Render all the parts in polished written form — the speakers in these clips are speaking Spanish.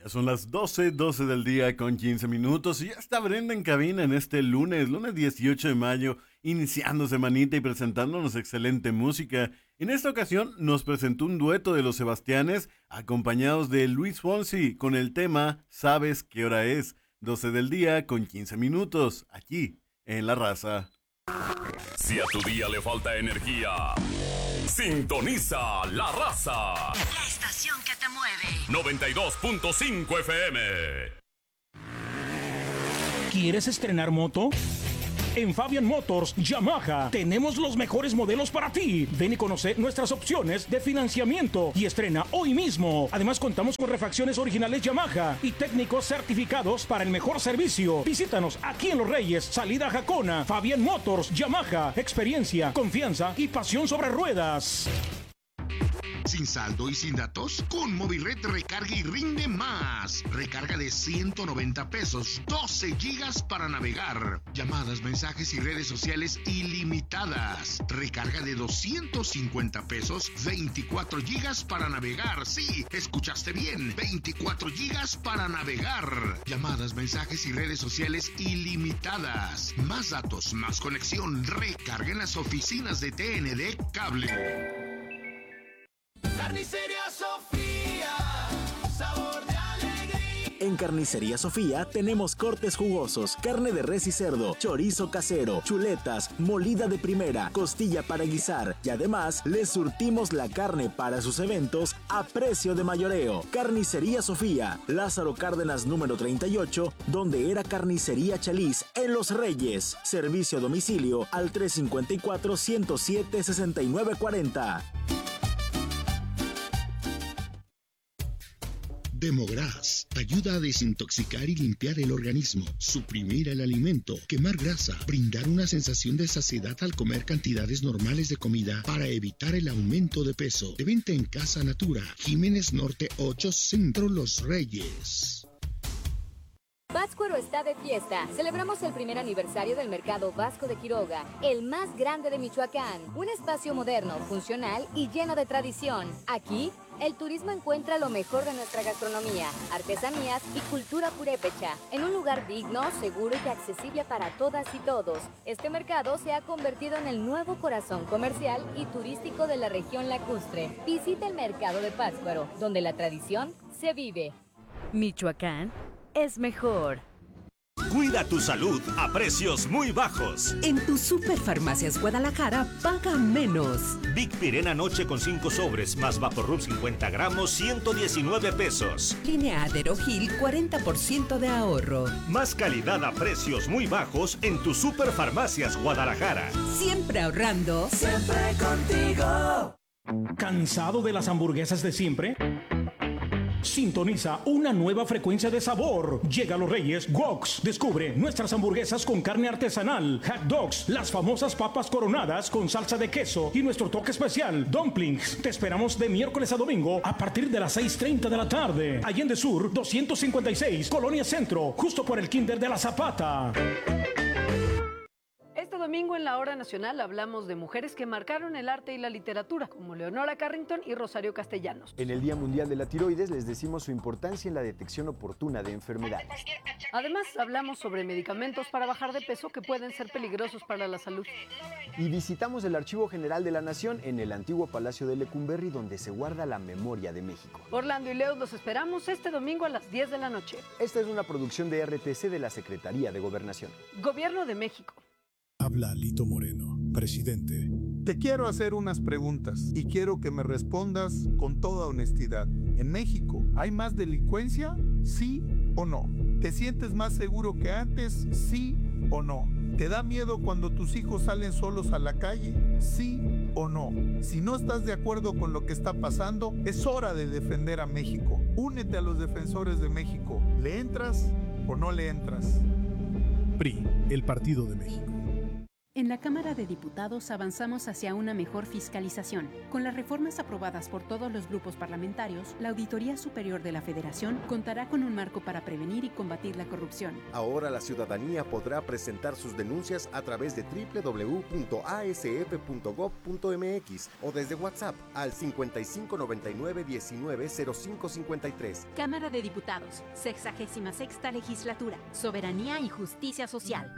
Ya son las 12 del día con 15 minutos y ya está Brenda en cabina en este lunes 18 de mayo, iniciando semanita y presentándonos excelente música. En esta ocasión nos presentó un dueto de los Sebastianes acompañados de Luis Fonsi con el tema ¿Sabes qué hora es? 12 del día con 15 minutos, aquí en La Raza. Si a tu día le falta energía, sintoniza La Raza. La estación que te mueve. 92.5 FM. ¿Quieres estrenar moto? En Fabian Motors Yamaha tenemos los mejores modelos para ti. Ven y conoce nuestras opciones de financiamiento y estrena hoy mismo. Además contamos con refacciones originales Yamaha y técnicos certificados para el mejor servicio. Visítanos aquí en Los Reyes, salida Jacona. Fabian Motors Yamaha, experiencia, confianza y pasión sobre ruedas. ¿Sin saldo y sin datos? Con Movired recarga y rinde más. Recarga de 190 pesos, 12 gigas para navegar. Llamadas, mensajes y redes sociales ilimitadas. Recarga de 250 pesos, 24 gigas para navegar. Sí, escuchaste bien, 24 gigas para navegar. Llamadas, mensajes y redes sociales ilimitadas. Más datos, más conexión. Recarga en las oficinas de TND Cable. Carnicería Sofía, sabor de alegría. En Carnicería Sofía tenemos cortes jugosos, carne de res y cerdo, chorizo casero, chuletas, molida de primera, costilla para guisar y además les surtimos la carne para sus eventos a precio de mayoreo. Carnicería Sofía, Lázaro Cárdenas número 38, donde era Carnicería Chaliz en Los Reyes. Servicio a domicilio al 354-107-6940. Demogras ayuda a desintoxicar y limpiar el organismo, suprimir el alimento, quemar grasa, brindar una sensación de saciedad al comer cantidades normales de comida para evitar el aumento de peso. De venta en Casa Natura, Jiménez Norte 8, Centro Los Reyes. Pátzcuaro está de fiesta. Celebramos el primer aniversario del Mercado Vasco de Quiroga, el más grande de Michoacán. Un espacio moderno, funcional y lleno de tradición. Aquí, el turismo encuentra lo mejor de nuestra gastronomía, artesanías y cultura purépecha, en un lugar digno, seguro y accesible para todas y todos. Este mercado se ha convertido en el nuevo corazón comercial y turístico de la región lacustre. Visita el Mercado de Pátzcuaro, donde la tradición se vive. Michoacán es mejor. Cuida tu salud a precios muy bajos. En tu Superfarmacias Guadalajara, paga menos. Big Pirena Noche con 5 sobres más Vaporub 50 gramos, 119 pesos. Línea Aderogil, 40% de ahorro. Más calidad a precios muy bajos en tu Superfarmacias Guadalajara. Siempre ahorrando. Siempre contigo. ¿Cansado de las hamburguesas de siempre? Sintoniza una nueva frecuencia de sabor. Llega a Los Reyes Woks. Descubre nuestras hamburguesas con carne artesanal, hot dogs, las famosas papas coronadas con salsa de queso y nuestro toque especial, dumplings. Te esperamos de miércoles a domingo a partir de las 6:30 de la tarde. Allende Sur 256, Colonia Centro, justo por el Kinder de la Zapata. Este domingo en la Hora Nacional hablamos de mujeres que marcaron el arte y la literatura, como Leonora Carrington y Rosario Castellanos. En el Día Mundial de la Tiroides les decimos su importancia en la detección oportuna de enfermedades. Además, hablamos sobre medicamentos para bajar de peso que pueden ser peligrosos para la salud. Y visitamos el Archivo General de la Nación en el antiguo Palacio de Lecumberri, donde se guarda la memoria de México. Orlando y Leo los esperamos este domingo a las 10 de la noche. Esta es una producción de RTC de la Secretaría de Gobernación. Gobierno de México. Habla Alito Moreno, presidente. Te quiero hacer unas preguntas y quiero que me respondas con toda honestidad. ¿En México hay más delincuencia? ¿Sí o no? ¿Te sientes más seguro que antes? ¿Sí o no? ¿Te da miedo cuando tus hijos salen solos a la calle? ¿Sí o no? Si no estás de acuerdo con lo que está pasando, es hora de defender a México. Únete a los defensores de México. ¿Le entras o no le entras? PRI, el Partido de México. En la Cámara de Diputados avanzamos hacia una mejor fiscalización. Con las reformas aprobadas por todos los grupos parlamentarios, la Auditoría Superior de la Federación contará con un marco para prevenir y combatir la corrupción. Ahora la ciudadanía podrá presentar sus denuncias a través de www.asf.gov.mx o desde WhatsApp al 5599-190553. Cámara de Diputados, 66ª Legislatura, Soberanía y Justicia Social.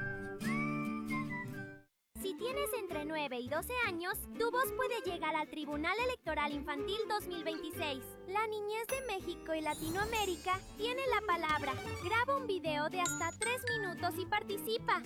Si tienes entre 9 y 12 años, tu voz puede llegar al Tribunal Electoral Infantil 2026. La niñez de México y Latinoamérica tiene la palabra. Graba un video de hasta 3 minutos y participa.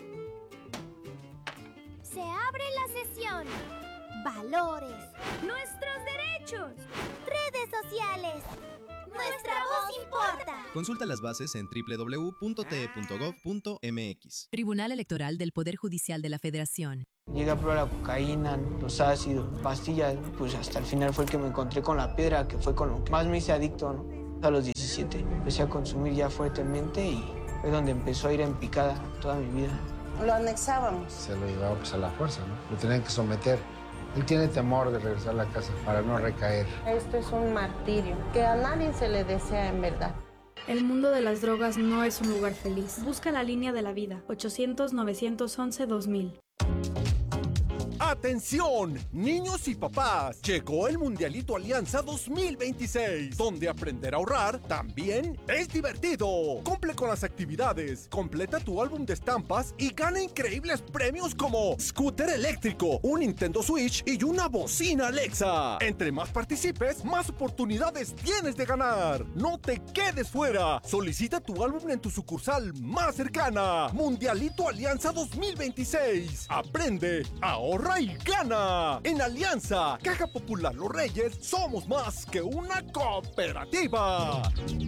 Se abre la sesión. Valores. Nuestros derechos. Redes sociales. Nuestra voz importa. Consulta las bases en www.te.gov.mx. Tribunal Electoral del Poder Judicial de la Federación. Llegué a probar la cocaína, los ácidos, pastillas, pues hasta el final fue el que me encontré con la piedra, que fue con lo que más me hice adicto, ¿no? A los 17 empecé a consumir ya fuertemente y fue donde empezó a ir en picada toda mi vida. Lo anexábamos. Se lo llevaba pues a la fuerza, ¿no? Lo tenían que someter. Él tiene temor de regresar a la casa para no recaer. Esto es un martirio que a nadie se le desea en verdad. El mundo de las drogas no es un lugar feliz. Busca la línea de la vida. 800-911-2000. ¡Atención! Niños y papás, llegó el Mundialito Alianza 2026, donde aprender a ahorrar también es divertido. Cumple con las actividades, completa tu álbum de estampas y gana increíbles premios como scooter eléctrico, un Nintendo Switch y una bocina Alexa. Entre más participes, más oportunidades tienes de ganar. No te quedes fuera. Solicita tu álbum en tu sucursal más cercana. Mundialito Alianza 2026. Aprende, ahorra y gana. En Alianza, Caja Popular Los Reyes, somos más que una cooperativa.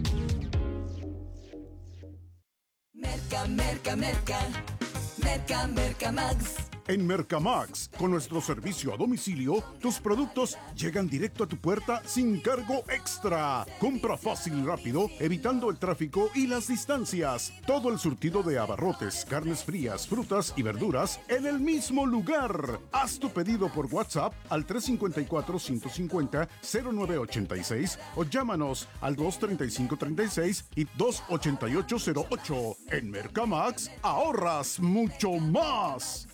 Merca, merca, merca. Merca, merca, Max. En Mercamax, con nuestro servicio a domicilio, tus productos llegan directo a tu puerta sin cargo extra. Compra fácil y rápido, evitando el tráfico y las distancias. Todo el surtido de abarrotes, carnes frías, frutas y verduras en el mismo lugar. Haz tu pedido por WhatsApp al 354-150-0986 o llámanos al 235-36 y 288-08. En Mercamax, ahorras mucho más.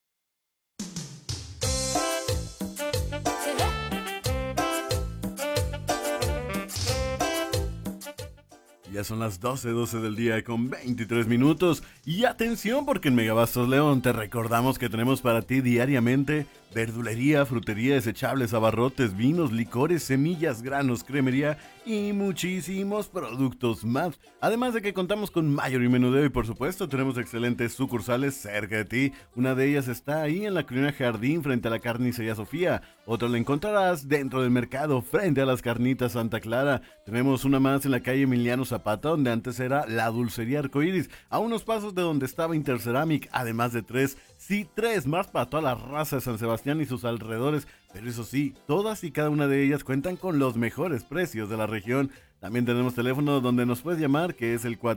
Ya son las 12 del día con 23 minutos. Y atención, porque en Megabastos León te recordamos que tenemos para ti diariamente verdulería, frutería, desechables, abarrotes, vinos, licores, semillas, granos, cremería y muchísimos productos más. Además de que contamos con mayor y menudeo y por supuesto tenemos excelentes sucursales cerca de ti. Una de ellas está ahí en la Colonia Jardín frente a la Carnicería Sofía. Otra la encontrarás dentro del mercado frente a las Carnitas Santa Clara. Tenemos una más en la calle Emiliano Zapata, donde antes era la Dulcería Arcoíris, a unos pasos de donde estaba Interceramic, además de tres más para toda la raza de San Sebastián y sus alrededores. Pero eso sí, todas y cada una de ellas cuentan con los mejores precios de la región. También tenemos teléfono donde nos puedes llamar, que es el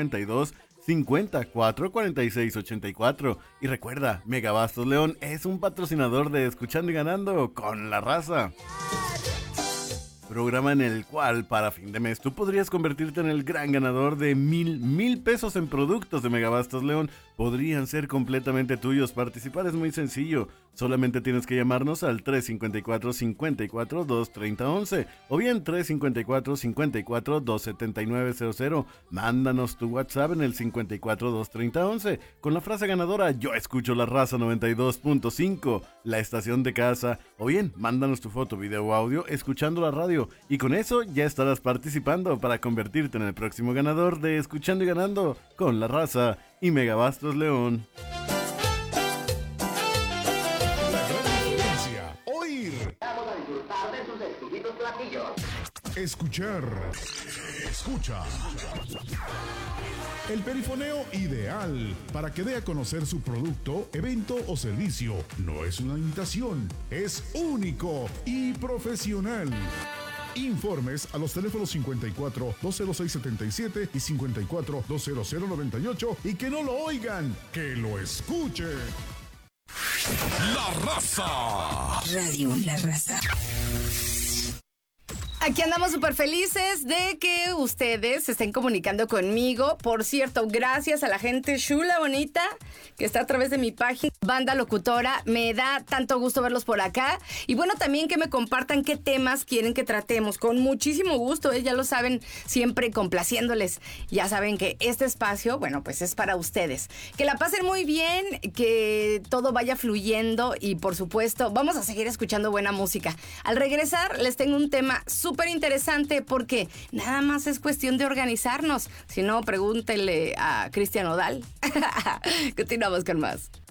452-54-4684. Y recuerda, Megabastos León es un patrocinador de Escuchando y Ganando con la Raza. Programa en el cual para fin de mes tú podrías convertirte en el gran ganador de $1,000 pesos en productos de Megabastos León. Podrían ser completamente tuyos. Participar es muy sencillo. Solamente tienes que llamarnos al 354-54-230-11 o bien 354-54-279-00. Mándanos tu WhatsApp en el 54-230-11 con la frase ganadora "Yo escucho la Raza 92.5", la estación de casa, o bien mándanos tu foto, video o audio escuchando la radio y con eso ya estarás participando para convertirte en el próximo ganador de Escuchando y Ganando con la Raza y Megabastos León. Oír. Vamos a disfrutar de sus exquisitos platillos. Escuchar. Escucha. El perifoneo ideal para que dé a conocer su producto, evento o servicio. No es una imitación, es único y profesional. Informes a los teléfonos 54-206-77 y 54-200-98 y que no lo oigan, que lo escuchen. La Raza. Radio La Raza. Aquí andamos súper felices de que ustedes se estén comunicando conmigo. Por cierto, gracias a la gente chula, bonita, que está a través de mi página, Banda Locutora. Me da tanto gusto verlos por acá. Y bueno, también que me compartan qué temas quieren que tratemos. Con muchísimo gusto, ya lo saben, siempre complaciéndoles. Ya saben que este espacio, bueno, pues es para ustedes. Que la pasen muy bien, que todo vaya fluyendo y por supuesto, vamos a seguir escuchando buena música. Al regresar, les tengo un tema súper interesante porque nada más es cuestión de organizarnos. Si no, pregúntenle a Cristian Odal. Continuamos con más.